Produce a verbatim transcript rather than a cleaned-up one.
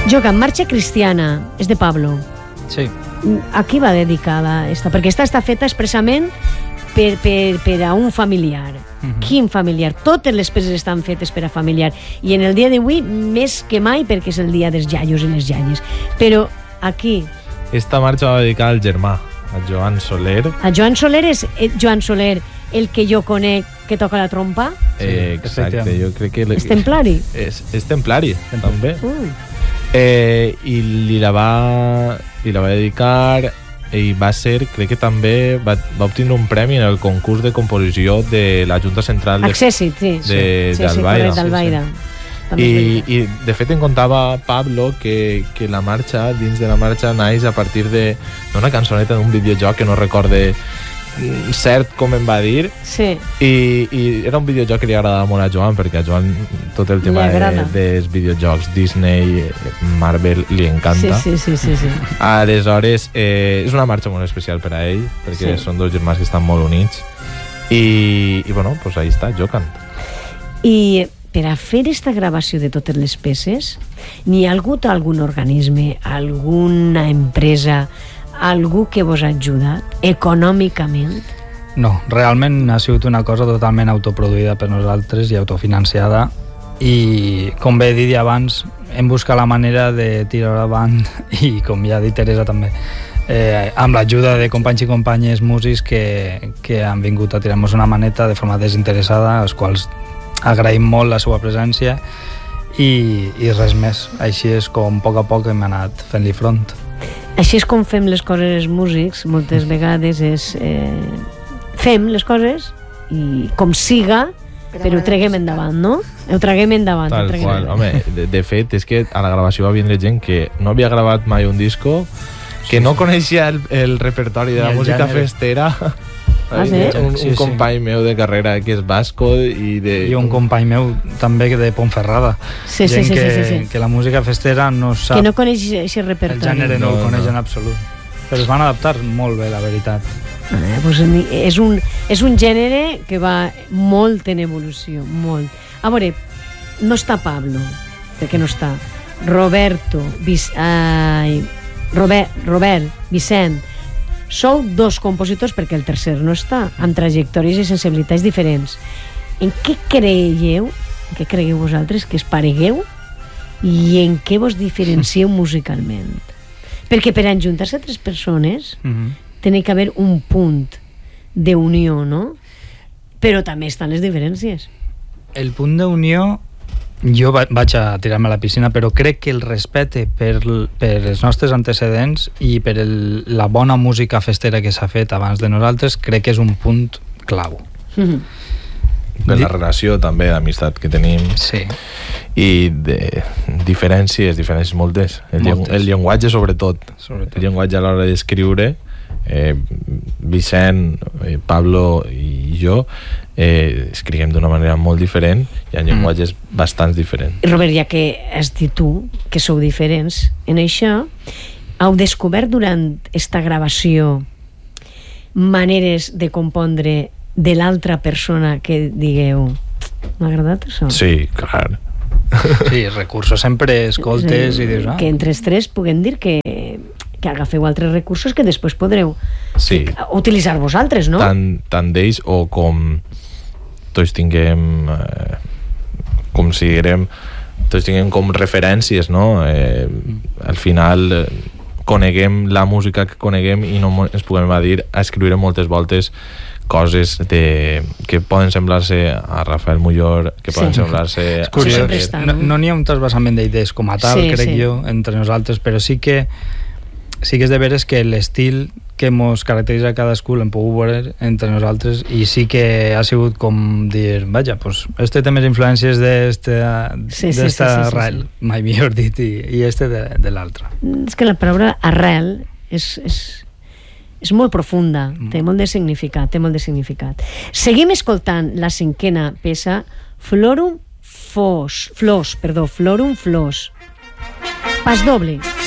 Joca, Marxa Cristiana, és de Pablo. Sí. A qui va dedicada esta? Perquè esta està feta expressament per, per, per a un familiar. Uh-huh. Quin familiar? Totes les peces estan fetes per a familiar. I en el dia d'avui, més que mai, perquè és el dia dels iaios i les iaies. Però aquí... Esta marxa va dedicar al germà, a Joan Soler. A Joan Soler és eh, Joan Soler, el que jo conec que toca la trompa? Eh, exacte, jo crec que... És templari? És, és templari, també. Uh. Eh, I li la va, li la va dedicar i va ser, crec que també va, va obtenir un premi en el concurs de composició de la Junta Central de, Accessit, sí. de, sí, d'Albaida. Sí, d'Albaida. Sí, sí. I, i de fet em contava Pablo que, que la marxa, dins de la marxa, naix a partir d'una cançoneta d'un videojoc que no recorde cert com em va dir, sí. I, i era un videojoc que li agradava molt a Joan, perquè a Joan tot el tema de, dels videojocs Disney, Marvel li encanta. Sí, sí, sí, sí, sí. Aleshores eh, és una marxa molt especial per a ell, perquè sí. Són dos germans que estan molt units i, i bueno, pues ahí està, Jocant. I per a fer esta gravació de totes les peces, n'hi ha hagut algun organisme, alguna empresa, algú que vos ha ajudat econòmicament? No, realment ha sigut una cosa totalment autoproduïda per nosaltres i autofinanciada, i com bé he dit abans, hem buscat la manera de tirar avant, i com ja ha dit Teresa també, eh, amb l'ajuda de companys i companyes músics que, que han vingut a tirar-nos una maneta de forma desinteressada, als quals agraïm molt la seva presència, i, i res més. Així és com a poc a poc hem anat fent-li front. Així és com fem les coses els músics, moltes vegades és eh, fem les coses i com siga, però ho treguem endavant, no? Ho treguem endavant. Tal treguem qual. endavant. Home, de, de fet, és que a la gravació va vindre gent que no havia gravat mai un disco, que no coneixia el, el repertori de la música gènere. Festera. Ah, sí? Un, un sí, sí. company meu de carrera que és basco i de... I un company meu també de Pontferrada. Sí, sí, gent sí, que, sí, sí. que la música festera no sap... Que no coneix aquest repertori. El gènere no, no no coneix no. en absolut. Però es van adaptar molt bé, la veritat. Ah, doncs és, un, és un gènere que va molt en evolució, molt. A veure, no està Pablo, perquè no està. Roberto, Vic, ai, Robert, Robert, Vicent, sou dos compositors, perquè el tercer no està, amb trajectòries i sensibilitats diferents. En què creieu, en què creieu vosaltres que es paregueu i en què vos diferencieu musicalment? Perquè per enjuntar-se tres persones mm-hmm. tenia que haver un punt d'unió, no? Però també estan les diferències. El punt d'unió, jo va, vaig a tirar-me a la piscina, però crec que el respecte per, per els nostres antecedents i per el, la bona música festera que s'ha fet abans de nosaltres, crec que és un punt clau. Mm-hmm. De la relació també, d'amistat que tenim. Sí. I de diferències, diferències moltes. El, moltes. el llenguatge, sobretot. sobretot. El llenguatge a l'hora d'escriure, eh, Vicent, eh, Pablo i jo, eh, escriguem d'una manera molt diferent i en llenguatges mm. bastant diferents. I Robert, ja que has dit tu que sou diferents en això, heu descobert durant esta gravació maneres de compondre de l'altra persona que digueu m'ha agradat això? Sí, clar. Sí, recursos sempre escoltes sí, i dius... Ah. Que entre els tres puguem dir que, que agafeu altres recursos que després podreu sí. utilitzar vosaltres, no? Tant, tant d'ells o com tots tinguem eh, com si direm tots tinguem com referències, no? Eh, al final eh, coneguem la música que coneguem i no ens puguem a dir a escriure moltes voltes coses de, que poden semblar-se a Rafael Mullor, que poden sí. semblar-se... És curiós, està, no? No n'hi ha un trasbassament d'idees com a tal, sí, crec sí. jo, entre nosaltres, però sí que sí que és de veres que l'estil que mos caracteritza cadascú l'hem pogut veure entre nosaltres i sí que ha sigut com dir, vaja, pues este té més influències d'esta sí, sí, sí, sí, arrel, sí, sí. mai millor dit, i, i este de, de l'altre. És que la paraula arrel és... és... és molt profunda, mm. té molt de significat, té molt de significat. Seguim escoltant la cinquena peça, Florum Fos, Flors, perdó, Florum Flors. Pas doble.